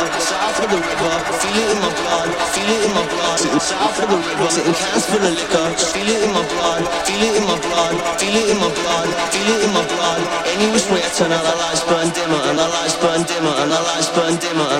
south of the river, feel it in my blood, feel it in my blood. Sitting south of the river, sitting cans full of liquor, feel it in my blood, feel it in my blood, feel it in my blood, feel it in my blood. Any which way I turn out, the lights burn dimmer, and the lights burn dimmer, and the lights burn dimmer.